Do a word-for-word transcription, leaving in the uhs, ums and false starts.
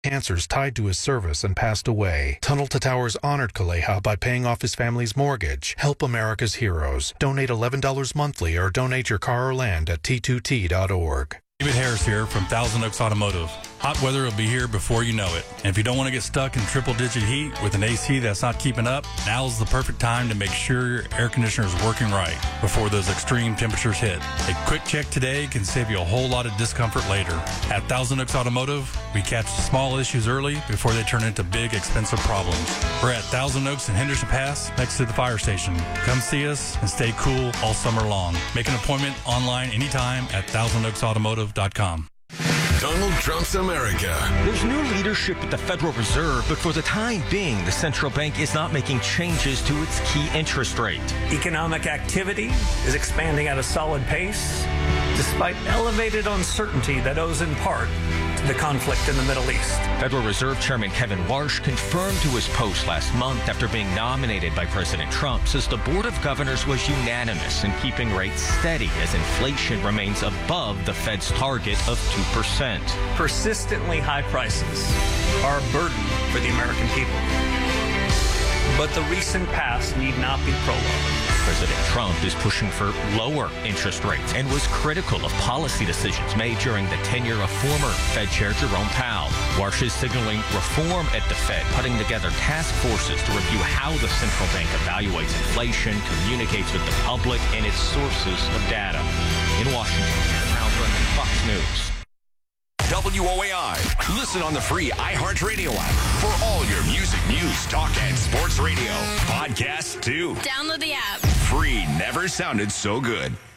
cancers tied to his service and passed away. Tunnel to Towers honored Kaleha by paying off his family's mortgage. Help America's heroes. Donate eleven dollars monthly or donate your car or land at T two T dot org. David Harris here from Thousand Oaks Automotive. Hot weather will be here before you know it. And if you don't want to get stuck in triple-digit heat with an A C that's not keeping up, now's the perfect time to make sure your air conditioner is working right before those extreme temperatures hit. A quick check today can save you a whole lot of discomfort later. At Thousand Oaks Automotive, we catch the small issues early before they turn into big, expensive problems. We're at Thousand Oaks in Henderson Pass, next to the fire station. Come see us and stay cool all summer long. Make an appointment online anytime at thousand oaks automotive dot com. Donald Trump's America. There's new leadership at the Federal Reserve, but for the time being, the central bank is not making changes to its key interest rate. Economic activity is expanding at a solid pace, despite elevated uncertainty that owes in part to the conflict in the Middle East. Federal Reserve Chairman Kevin Warsh confirmed to his post last month after being nominated by President Trump, says the Board of Governors was unanimous in keeping rates steady as inflation remains above the Fed's target of two percent. Persistently high prices are a burden for the American people. But the recent past need not be prologue. President Trump is pushing for lower interest rates and was critical of policy decisions made during the tenure of former Fed Chair Jerome Powell. Warsh is signaling reform at the Fed, putting together task forces to review how the central bank evaluates inflation, communicates with the public, and its sources of data. In Washington, Hal Brennan, Fox News. W O A I. Listen on the free iHeartRadio app for all your music, news, talk, and sports radio. Podcasts, too. Download the app. Free never sounded so good.